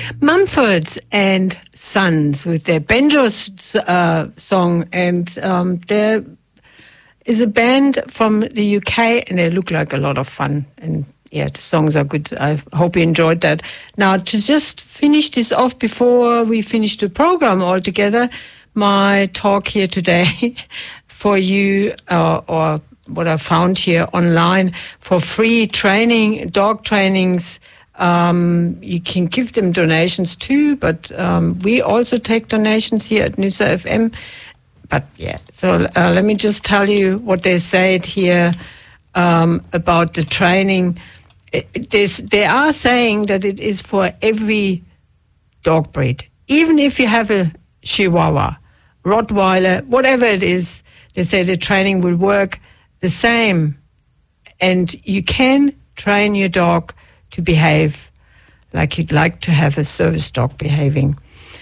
Mumford and Sons with their banjo song, and there is a band from the UK, and they look like a lot of fun, and yeah, the songs are good. I hope you enjoyed that. Now, to just finish this off before we finish the program altogether, my talk here today for you, or what I found here online for free training, dog trainings. You can give them donations too, but we also take donations here at Nysa FM. But yeah, so let me just tell you what they said here about the training. They are saying that it is for every dog breed. Even if you have a Chihuahua, Rottweiler, whatever it is, they say the training will work the same. And you can train your dog to behave like you'd like to have a service dog behaving.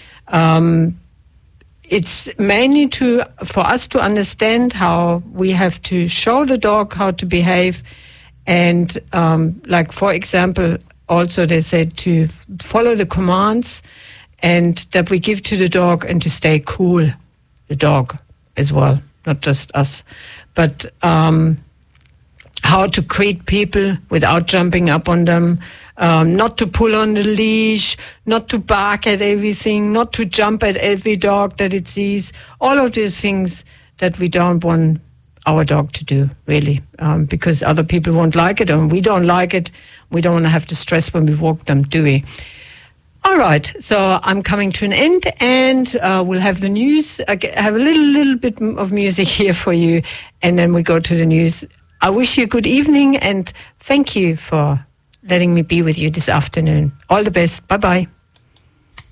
It's mainly for us to understand how we have to show the dog how to behave. And like, for example, also they said to follow the commands and that we give to the dog, and to stay cool, the dog as well, not just us. But how to greet people without jumping up on them, not to pull on the leash, not to bark at everything, not to jump at every dog that it sees. All of these things that we don't want our dog to do, really, because other people won't like it, and we don't like it. We don't want to have the stress when we walk them, do we? All right, so I'm coming to an end, and we'll have the news. I have a little bit of music here for you, and then we go to the news. I wish you a good evening, and thank you for letting me be with you this afternoon. All the best. Bye-bye.